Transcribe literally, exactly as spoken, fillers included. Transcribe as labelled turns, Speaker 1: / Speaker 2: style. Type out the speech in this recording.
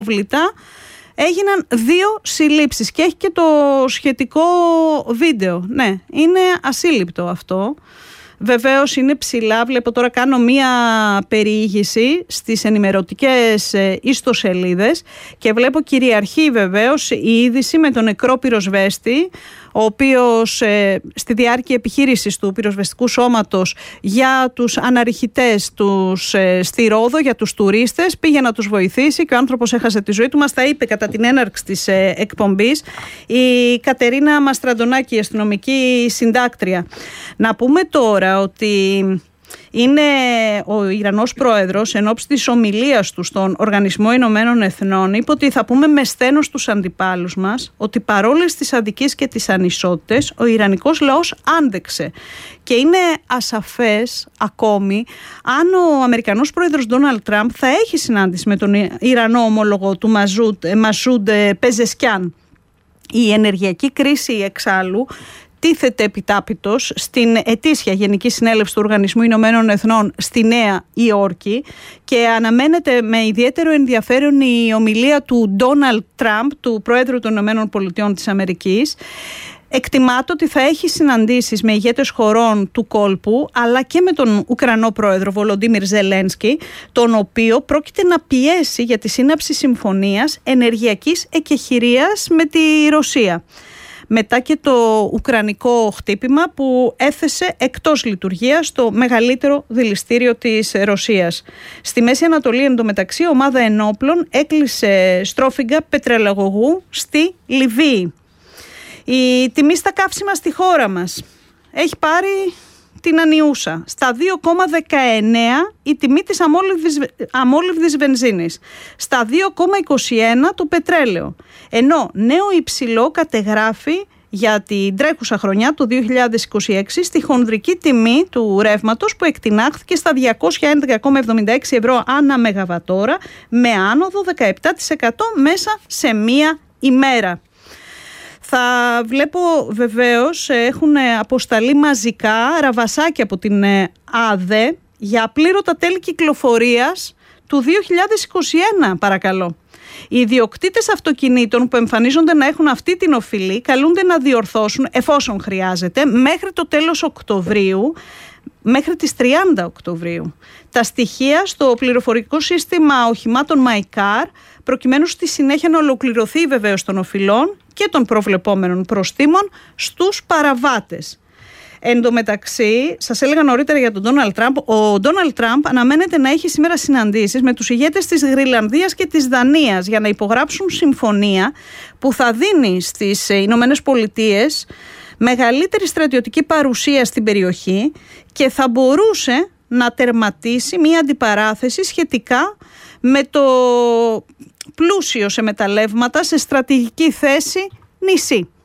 Speaker 1: Βλητά έγιναν δύο συλλήψεις και έχει και το σχετικό βίντεο. Ναι, είναι ασύλληπτο αυτό. Βεβαίως είναι ψηλά, βλέπω τώρα κάνω μία περιήγηση στις ενημερωτικές ιστοσελίδες και βλέπω κυριαρχεί βεβαίως η είδηση με τον νεκρό πυροσβέστη, ο οποίος ε, στη διάρκεια επιχείρησης του πυροσβεστικού σώματος για τους αναρριχητές τους ε, στη Ρόδο, για τους τουρίστες, πήγε να τους βοηθήσει και ο άνθρωπος έχασε τη ζωή του. Μας τα είπε κατά την έναρξη της ε, εκπομπής η Κατερίνα Μαστραντονάκη, αστυνομική συντάκτρια. Να πούμε τώρα ότι είναι ο Ιρανός πρόεδρος εν ώψη της ομιλίας του στον Οργανισμό Ηνωμένων Εθνών, είπε ότι θα πούμε με στένος στους αντιπάλους μας ότι παρόλες τις αδικίες και τις ανισότητες ο Ιρανικός λαός άντεξε και είναι ασαφές ακόμη αν ο Αμερικανός πρόεδρος Ντόναλντ Τραμπ θα έχει συνάντηση με τον Ιρανό ομόλογο του Μασούντ Πεζεσκιάν. Η ενεργειακή κρίση εξάλλου τίθεται επιτάπητος στην ετήσια Γενική Συνέλευση του Οργανισμού Ηνωμένων Εθνών στη Νέα Υόρκη και αναμένεται με ιδιαίτερο ενδιαφέρον η ομιλία του Ντόναλντ Τραμπ, του Προέδρου των Ηνωμένων Πολιτειών της Αμερικής. Εκτιμάται ότι θα έχει συναντήσεις με ηγέτες χωρών του κόλπου αλλά και με τον Ουκρανό πρόεδρο Βολοντίμιρ Ζελένσκι, τον οποίο πρόκειται να πιέσει για τη σύναψη συμφωνίας ενεργειακής εκεχηρίας με τη Ρωσία, μετά και το ουκρανικό χτύπημα που έθεσε εκτός λειτουργίας το μεγαλύτερο δηληστήριο της Ρωσίας. Στη Μέση Ανατολή εντωμεταξύ ομάδα ενόπλων έκλεισε στρόφιγγα πετρελαγωγού στη Λιβύη. Η τιμή στα καύσιμα στη χώρα μας έχει πάρει την ανιούσα. Στα δύο κόμμα δεκαεννέα η τιμή της αμόλυβδης, αμόλυβδης βενζίνης. Στα δύο κόμμα είκοσι ένα το πετρέλαιο. Ενώ νέο υψηλό κατεγράφει για την τρέχουσα χρονιά του δύο χιλιάδες είκοσι έξι στη χονδρική τιμή του ρεύματος που εκτινάχθηκε στα διακόσια έντεκα κόμμα εβδομήντα έξι ευρώ ανά μεγαβατόρα με άνοδο δεκαεπτά τοις εκατό μέσα σε μία ημέρα. Θα βλέπω βεβαίως έχουν αποσταλεί μαζικά ραβασάκια από την ΑΔΕ για απλήρωτα τέλη κυκλοφορίας του δύο χιλιάδες είκοσι ένα, παρακαλώ. Οι ιδιοκτήτες αυτοκινήτων που εμφανίζονται να έχουν αυτή την οφειλή καλούνται να διορθώσουν, εφόσον χρειάζεται, μέχρι το τέλος Οκτωβρίου, μέχρι τις τριάντα Οκτωβρίου, τα στοιχεία στο πληροφορικό σύστημα οχημάτων MyCar, προκειμένου στη συνέχεια να ολοκληρωθεί βεβαίως των οφειλών και των προβλεπόμενων προστίμων στους παραβάτες. Εν τω μεταξύ, σας έλεγα νωρίτερα για τον Ντόναλντ Τραμπ, ο Ντόναλντ Τραμπ αναμένεται να έχει σήμερα συναντήσεις με τους ηγέτες της Γροιλανδίας και της Δανίας για να υπογράψουν συμφωνία που θα δίνει στις Ηνωμένες Πολιτείες μεγαλύτερη στρατιωτική παρουσία στην περιοχή και θα μπορούσε να τερματίσει μια αντιπαράθεση σχετικά με το πλούσιο σε μεταλλεύματα σε στρατηγική θέση νησί.